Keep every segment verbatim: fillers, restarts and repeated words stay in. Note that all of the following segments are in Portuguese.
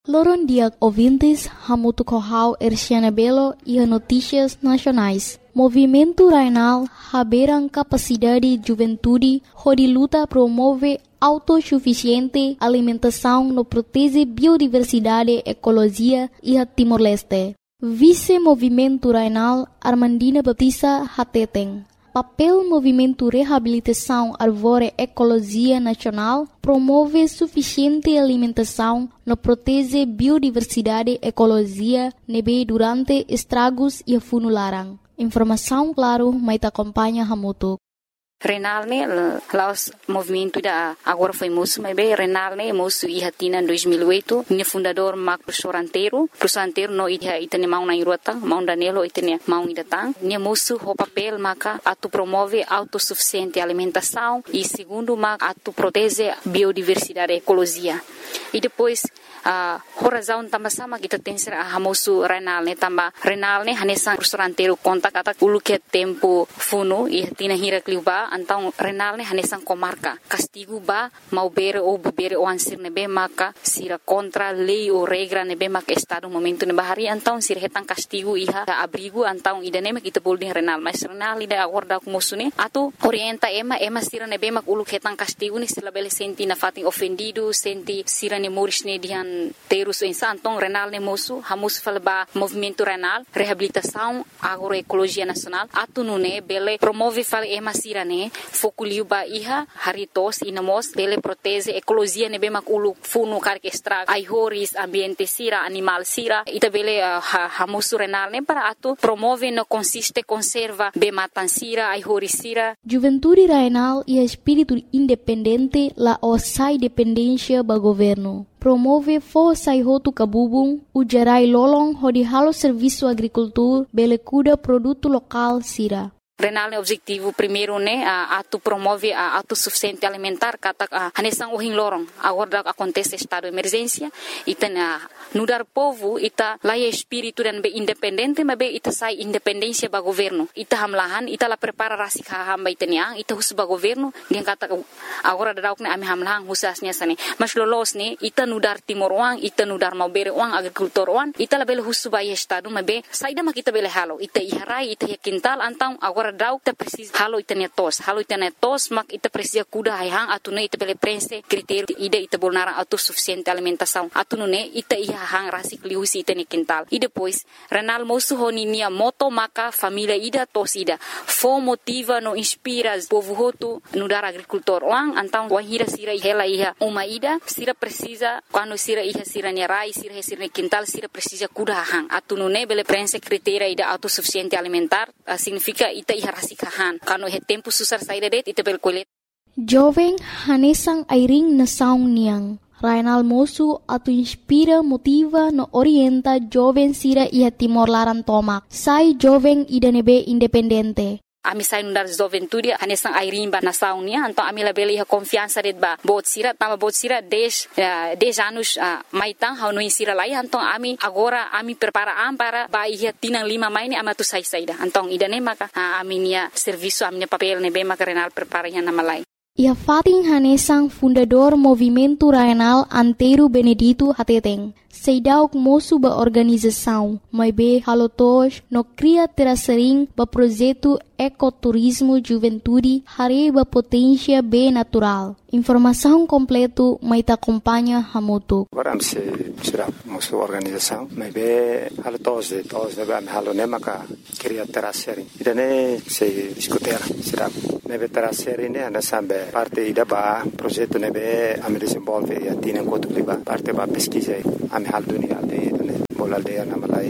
Loron dia ouvintes, Hamutu Kohau Erciana Belo e a Notícias Nacionais. Movimento Rainal haberam capacidade juventude, onde luta promove autossuficiente alimentação no protege biodiversidade, ecologia e a Timor-Leste. Vice-Movimento Rainal Armandina Baptista Hateteng. Papel Movimento Reabilitação Árvore Ecologia Nacional promove suficiente alimentação no protege biodiversidade, ecologia, nebe durante estragos e funularan. Informação claro, mas acompanha Hamutu. Renal ne laos movimento da agora foi moço, mas bem Renal ne moço e hatina dois mil e oito, ne fundador Marco Professor Anteiro, Professor Anteiro no ida itane mau na irota, mau danelo itane mau idatang, ne moço o papel maka atu promove autossuficiente alimentação e segundo maka atu protege biodiversidade e ecologia. E depois a uh, razão também sama kita tem ser a moço Renal ne tamba Renal ne hanesang Professor Anteiro conta kata ulu que tempo funo e hatina hira kliuba então Renal ne hanesang comarca castigo ba mau bere ou bere o ansir nebe maka sira contra lei ou regra nebe maka estado momento ne bahari então sira hetang castigo iha abrigo então idane mek kita bolding Renal mas Renal ida acorda com moço ne atu orienta ema ema sira nebe mak ulu hetang castigo ne sila bele senti na fating ofendido senti sira ne moris ne dihan terus insan então Renal ne moço hamus falba movimento Renal reabilitação agroecologia nacional atu nune bele promove fal ema sira ne fokuliu ba iha haritos inamos bele protege ecologia ne bemak ulu funu karke estraga ai horis ambiente sira animal sira ita bele uh, hamusu Renal ne para atu promove no consiste conserva be matan sira ai horis sira. Juventude Rainal e espírito independente la osai dependência ba governo. Promove força e roto cabubung, o gerai lolong hodi halo serviço agricultura, bele cuida produto local sira. Renal ne objetivo primeiro ne a atu promove a autossuficiente alimentar kata hanesang uhing lorong agora acontece estado de emergência ita na nudar povo ita laia espírito dan be independente mas be ita sai independência ba governo ita hamlahan ita la prepara rasik hamba ita niang ita hus ba governo dia kata agora dauk ne ami hamlahan husasnya sane mas lolos ne ita nudar timor uang ita nudar mau bere uang agrikultor uang ita la bele hus ba estado mas be saida ma kita bele halo ita iharai ita kintal antang agora dauk ta precis halo itania tos halo itania tos mak ita precisa kuda hayang atune ita bele prense critério ida ita bolnara autossuficiente alimentação atune ita iha hang rasik liusi itani quintal e depois Renal moço honinia moto maka família ida tos ida fo motiva no inspira povo hotu no dar agricultor wang antang wahira sira hela iha uma ida sira precisa quando sira iha sira nerai sira sira quintal sira precisa kuda hang atune bele prense critério ida autossuficiente alimentar uh, significa ita iha rasikahan kano he tempo susar saída det ita berkulit. Jovem hanesang airing na saung niang. Rainal moço atu inspira, motiva, no orienta jovem sira iha Timor Laran tomak. Sai jovem ida nebe independente. Ami sai nundar juventude hanesang airing ba na saung nia então ami la bele iha confiança det ba bot sira tama bot sira dez dez anos uh, maitang hau no sira lai então ami agora ami prepara am para ba iha tinang lima mai ni amatu sai saida então ida ne maka uh, ami nia serviço ami nia papel ne be maka Renal prepara iha na malai. Ia fating hanesang fundador Movimento Rainal Anteiro Benedito Hateteng. Seidauk moço ba organização, mas be halotos no cria terasering ba projeto ecoturismo juventude hari ba potência be natural. Informação completo mai ta acompanha Hamutu. Agora se será moço organização, mas be halotos de tos de ba halo ne maka cria terasering. Idane se discutir será nebe terasering ne ana sambe parte ida ba projeto nebe am desenvolve e atina enquanto liba parte ba pesquisa am hal dunia de bol aldeia na Malai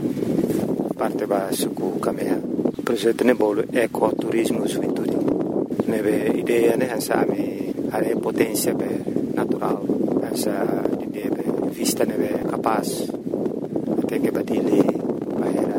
parte ba suku kamea projeto ne bol ecoturismo juventude nebe ideia ne hansa ami are potência be natural hansa de vista nebe capaz até que batile bahera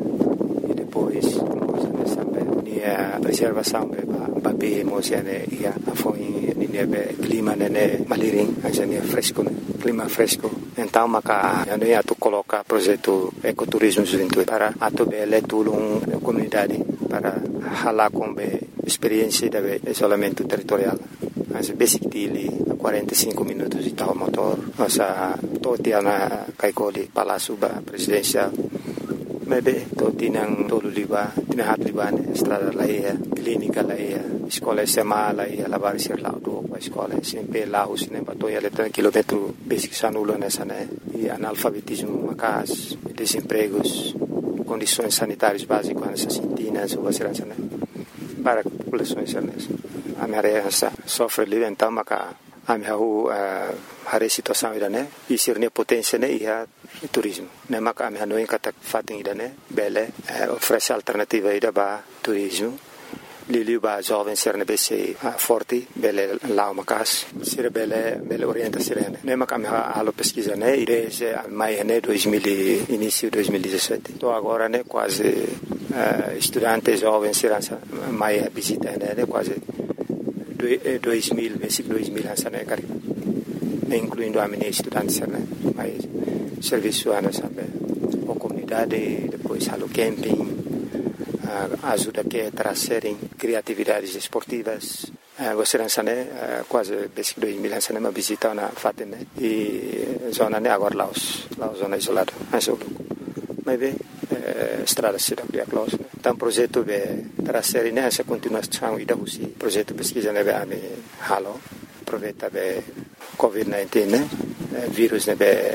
e depois nós ne sambe nia preservação be ba be emocione ia afoi nebe clima ne maliring hansa ne fresco clima fresco. Então, maka ano ya tu coloca projeto ecoturismo juventude para atu bele tulung comunidade para hala com be experiência de isolamento territorial. Mas basic dili quarenta e cinco minutos de tal motor. Nossa, todo dia na Kaikoli, Palácio Presidencial. Maybe todo tinang todo liba, tinahat liba ne, estrada laia, clínica laia, escola S M A laia, lavar ser lá do a escola, sempre lá os ne batoia letra quilômetro basic sanula nessa né, e analfabetismo, macas, desempregos, condições sanitárias básicas nessas sintinas, ou assim, né, para populações nessa. A minha área sofre ali, então, maca, a minha a situação ida né, e ser ne potência né, e a turismo. Ne maka ami hanoi kata fating ida né, bele oferece alternativa ida ba turismo. Lili ba jovem ser ne bese forte bele lá macas ser bele bele orienta serena. Ne maka ami halo pesquisa né, desde mai né dois mil início dois mil e dezessete. Então agora né quase uh, estudantes jovens serança mai visita né quase dois mil basic dois mil hansa né cari. Incluindo a minha estudante, né? Mas serviço ana sabe, a comunidade, depois halo camping, a ajuda que é trazer criatividades esportivas. Você não sabe, quase basic dois mil anos uma visita na Fatem, né? E zona né agora Laos, Laos zona isolada, mas o mas bem estrada se dá para close. Então projeto de trazer né essa continuação e da usi projeto pesquisa né a me halo aproveita be covid dezenove né vírus né be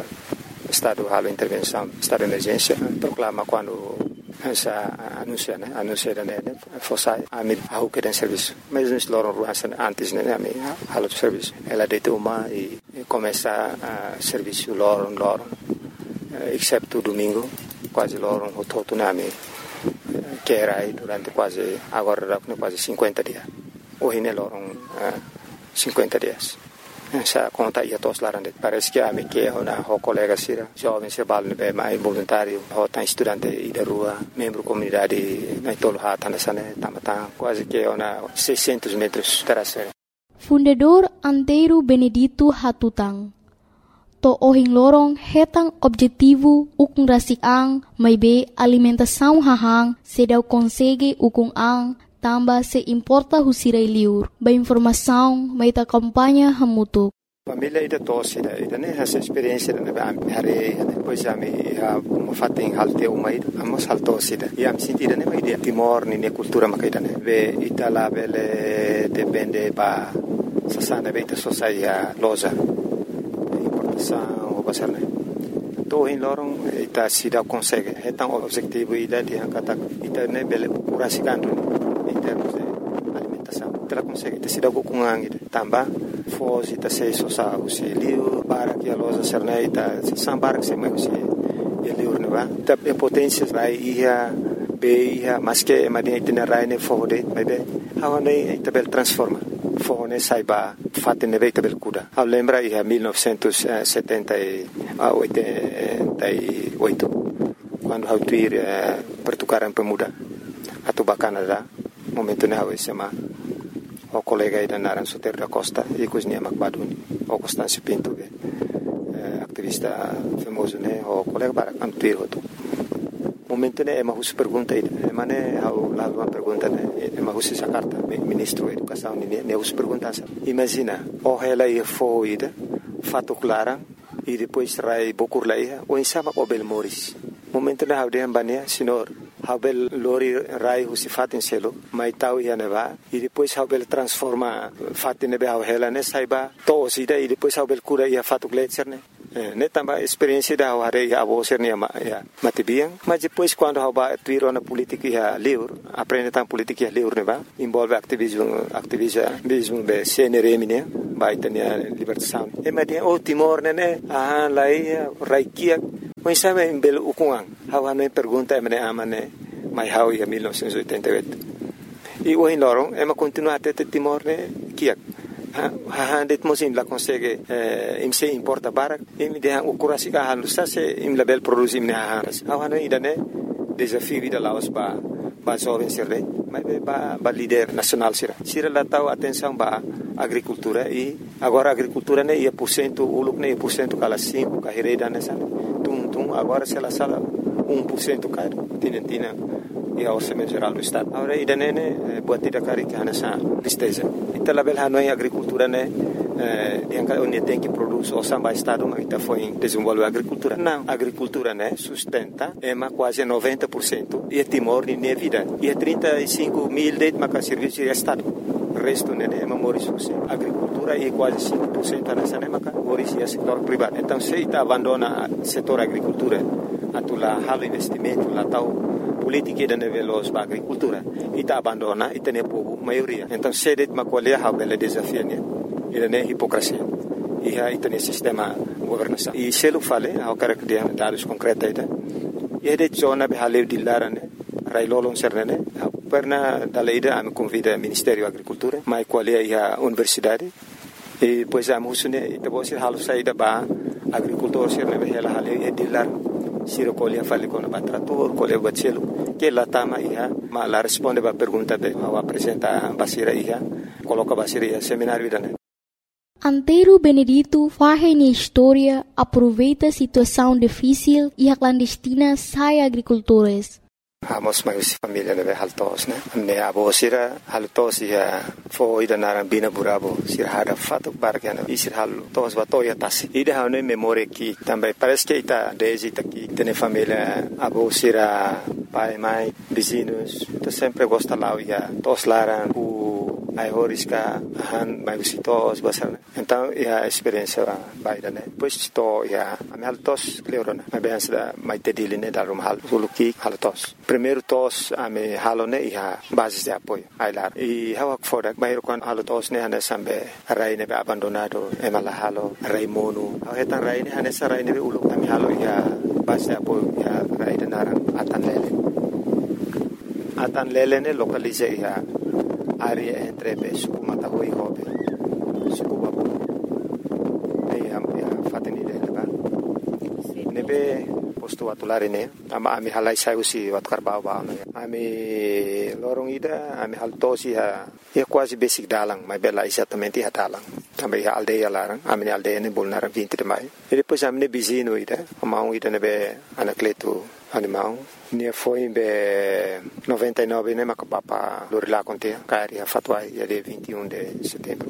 estado halo intervenção estado de emergência proclama quando essa anuncia né anuncia né fosse a me a o que tem serviço mas nós loram ruas antes né a me halo serviço ela deita uma e começa a serviço loram loram exceto domingo quase loram o todo na me que era aí durante quase agora quase cinquenta dias hoje né loram cinquenta dias. Essa conta ia todos lá dentro. Parece que a minha que é uma colega sira, jovem se bala bem mais voluntário, ou tá estudante e da rua, membro comunidade na tolo hata nessa né, tamata quase que é uma seiscentos metros terasera. Fundador Antero Benedito Hatutang. To ohing lorong hetang objetivo ukung rasik ang may be alimentação hahang sedaw konsege ukung ang tamba se importa husirai liur. Ba informação may ta kampanya hamutuk. Família ida tosse ida ida né essa experiência né am hare depois ami ha fating halte uma ida amos haltos ida e am sentida né ida timor ni ne cultura makaida né ve itala bele depende ba sasana be ita sosaia loza importação o basar né to in lorong ita sida consegue etang objetivo ida di angkata ita né bele curasigandu em termos de alimentação. Ela consegue ter sido com angin também fosse ta sei só sa o se liu para que a loja serneita sambar que se mais se liu ne va ta potência vai ia be ia mas que madinha itinerário ne fode bebe how ne tabel transforma fone saiba fatte ne tabel kuda a lembra ia mil novecentos e setenta e oito quando hau tuir pertukaran pemuda atau Canadá momento ne hau sema o colega ida naran Soter da Costa e cozinha Macbaduni o Constâncio Pinto be ativista famoso ne o colega para antuir hoto momento ne ema hus pergunta ida ema ne hau lá uma pergunta ne ema hus essa carta ministro da educação ne ne hus pergunta imagina o ela ia foi ida fato clara e depois rai bokur laia o insama o Belmoris momento ne hau de ambania senhor Habel lori rai husi fatin selo mai tau ia neva e depois Habel transforma fatin nebe hau hela ne saiba to sida e depois Habel cura ia fatu gletser ne ne tamba experiência da hare ia abo ser ne ya matibiang mas depois quando haba tuiro na política ia livre aprende tam política ia livre neva envolve ativismo ativismo be C N R M ne vai tenia libertação e mas o Timor ne ah lai raikia mas sabe em belo ukungang hawa no pergunta emane amane mai hau ia mil novecentos e oitenta e oito e o lorong ema continua até Timor ne kiak ha ha det mosim la consegue im se importa barak im de o curasi ka halu sa se im label produzim ne ha hawa no ida ne desafio da Laos ba ba jovem serre mas ba ba líder nacional sira sira la tau atenção ba agricultura e agora agricultura ne ia por cento uluk ne por cento kala cinco ka hereda ne sa tum tum agora se la sala um por cento caro tinentina e ao orçamento geral do estado agora ida ne ne buat tidak kari que hanasa tristeza ita label hanoi agricultura ne yang kalau dia tem que produz o samba estado mas está foi desenvolver a agricultura não a agricultura né sustenta é mais quase noventa por cento e é Timor de minha vida e é trinta e cinco mil de maca serviço de estado o resto né é memória a agricultura é quase cinco por cento nessa né maca o setor privado então se está abandona o setor agricultura atula hal investimento lá tal política de nível da agricultura e está abandona e tem povo maioria então se det macolher a bela desafio né ele é hipocrisia e aí tem sistema governança e se ele fala ao cara que tem dados concretos aí e de zona be haleu de lara né railolon serne perna da lei da me convida Ministério da Agricultura mas qual é a universidade e pois a musune e depois halu saída ba agricultor serne be ela haleu e de lar siro colhe fale com o trator colhe o celo que lá tama ia mas la responde ba pergunta be ao apresenta basira ia coloca basira ia seminário da Antero Benedito faz na história, aproveita a situação difícil e a clandestina sai agricultores. Amos mais família neve haltos né, ne abo sira haltos ia foi da narambina burabo sira hada fato bargana e sira haltos batoia tas. E da ne memória que também parece que está desde aqui tem família abo sira pai mãe vizinhos, então sempre gosta lá ia tos laran ai horisca han mai visitos basar então é a experiência baida né pois to ia a me altos cleorona a bença da mai tedili né da rum hal suluki haltos primeiro tos a me halone ia base de apoio ai lá e hawa fora mai kon haltos né anda sambe rai ne abandonado e mala halo rai mono a hetan rai ne ane sarai ne ulu a me halo ia base de apoio ia rai de naran atan lele atan lele ne localize ia área entre suku mataho e hobe suku babu e am ya fateni de ba nebe posto atulare ne ama ami halai sai usi wat karbau ba ami lorong ida ami haltosi ha e quase basic dalang mai bela exatamente ha dalang também ha aldeia larang ami aldeia ne bolnar vinte de mai e depois ami ne bizino ida ama ida nebe anacleto animal ne foi em noventa e nove né mas o papa Lorila contea cari a fatwai dia vinte e um de setembro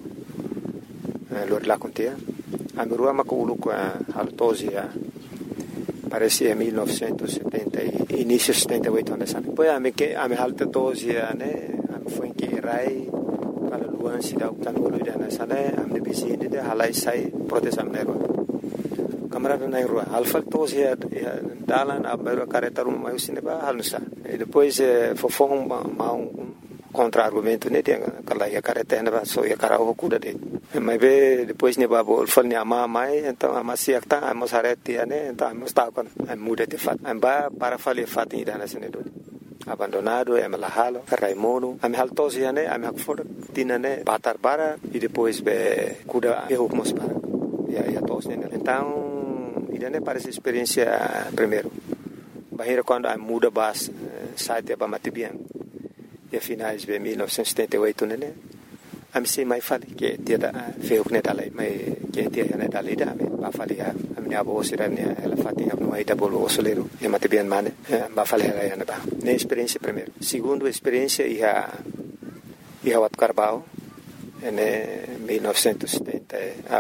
Lorila contea a minha rua maculu com a altosia parece em mil novecentos e setenta e início de setenta e oito anos depois a minha a minha altosia né a minha foi em que rai para luan se dá o tanolo de nessa né a minha vizinha de halai sai proteção negro camarada na rua alfa todos ia dalan a maior careta rumah mais sini ba halusa e depois fofong mau contra argumento né tem aquela ia careta né ba so ia carao cuda de mas be depois ne ba bol fal ne ama mai então ama siak ta amos hareti né então amos ta kon muda de fat amba para fale fat ni dana sini do abandonado é malahalo raimono ame haltos ia né ame hakfor tina né batar bara e depois be cuda eu mos para ia ia tos né então e né parece experiência primeiro bahira quando a muda bas site ba matibian e finais de mil novecentos e setenta e oito né a me sei mai fali que dia da feu né dalai mai que dia né dalai da me ba fali a minha avó sira né ela fatinha no aí da bolo osoleiro e matibian mane ba fali ela ia ba né experiência primeiro segundo experiência ia ia wat carbao né mil novecentos e setenta a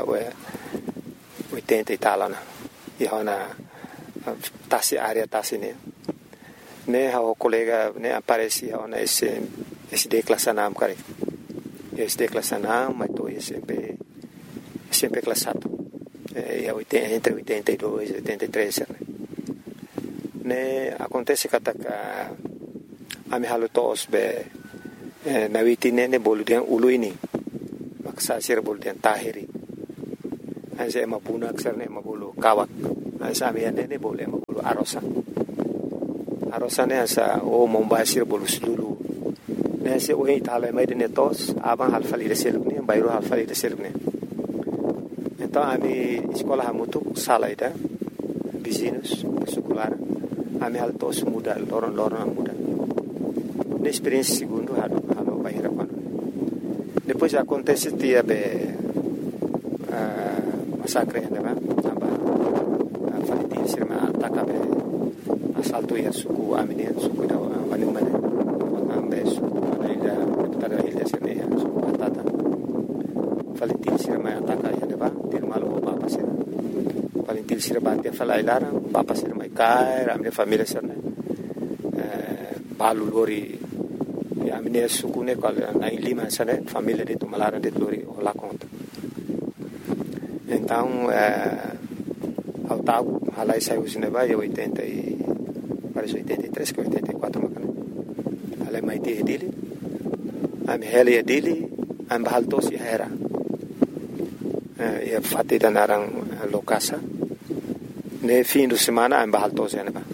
oitenta e tal né e hona tasi área tasi ne ne o colega ne aparece hona esse esse declassanam cara esse declassanam mas tô sempre sempre classado é oitenta entre oitenta e dois e oitenta e três né ne acontece que a a me halo tos be na vitine ne boludian uluini maksa sir boludian tahiri anse ema puna aksar ne ema bolu kawak ansa me ne bolu ema bolu arosa arosa ne ansa o mombasir bolu sululu ne se o itala mai de netos aban hal fali de selune bayro hal fali de selune então a mi escola hamutu sala ida vizinhos secular a mi altos muda loron loron muda ne experiência segundo halo halo bayra quando depois acontece dia be masakre ne ba aba faliti sirma ataka be asalto ya suku amine suku da wani mane ambe suku ida tada ilha sirne suku atata falintil sira mai ataka ya ne ba dir malo papa sira falintil sira batia falai lara papa sira mai kai ramne família sira ne balu lori ya mine sukune kal na lima sana família de tumalara de lori ola conta então ao tago halai sai usine ba ya oitenta e parece oitenta e três que oitenta e quatro makane halai mai te dele am hele dele am bahaltos ya era ya fatida narang lokasa ne fim de semana am bahaltos ya ne ba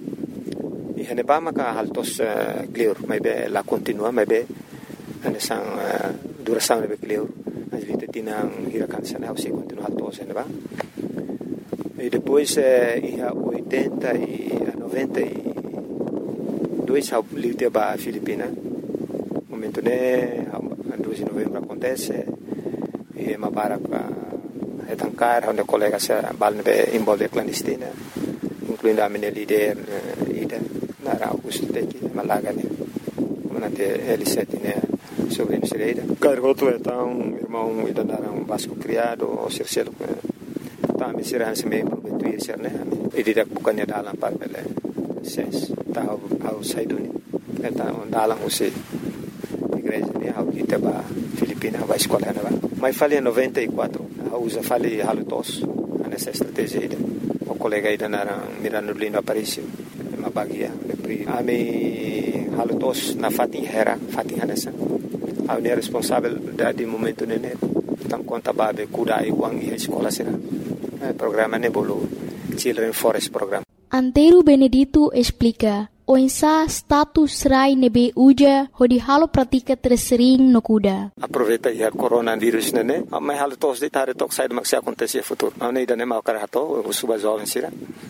hene ba maka haltos clear mai be la continua mai be ane sang duração be clear as vita tinang hirakan sana au se continua haltos hene ba e depois ia oitenta e noventa e dois au livre ba Filipina momento ne dois de novembro acontece e ma para é tancar onde colega se balne be envolve clandestina incluindo a minha líder ida Nara Augusto Teki Malagane Manante L sete né sobre a Misereira Cargoto então irmão ida Nara um vasco criado o Circelo tá me será se membro do isso né e dirá bukannya dalam par bele ses tá ao saiduni então dalam o se igreja né ao kita ba Filipina vai escola né ba mas falei em noventa e quatro a usa falei halutos nessa estratégia ida o colega ida Nara Mirano Lindo Aparício bagia ami halutos na fatin hera fatin hanesa a ne responsável da de momento nene tam conta babe kuda e wang e escola sera programa ne bolo Children Forest Program. Antero Benedito explica o insa status rai nebe uja hodi halo pratika tersering no kuda. Aproveita ya coronavírus nene amma halutos de tare tok side maxi acontecer futuro ane ida ne ma karato o suba jovem sera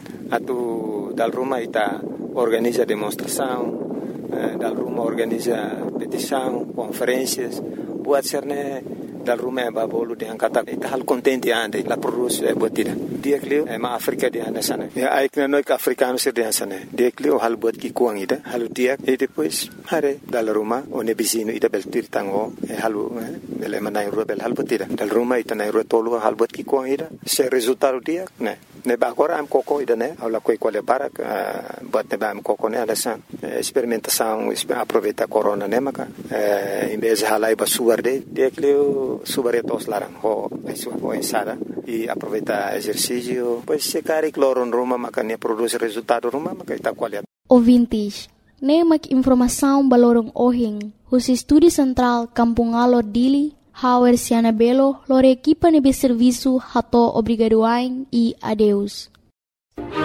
atu dal Roma ita organiza demonstração dal Roma organiza petição conferências buat serne dal Roma ba bolu de angkata ita hal contente ande la produce e botida dia clio e ma Africa de anasane ya aikna no ka africano ser de anasane dia clio hal bot ki kuang ida hal dia e depois hare dal Roma o ne bisino ida bel tirtango e halu ele manai rubel hal botida dal Roma ita na rotolo hal bot ki kuang ida se resultado dia ne ne ba agora am coco ida ne aula coi quale para bot ne ba am coco ne adasan experimentação aproveita corona ne maka em vez de halai ba suarde dia clio subaretos larang ho ho ensada e aproveita exercício pois se cari cloro no Roma maka ne produz resultado Roma maka ita qualidade ouvintes ne mak informação balorong ohing os estúdio central Kampung Alor Dili Hauer Siana Belo lore equipa nebe serviço hato obrigado e adeus.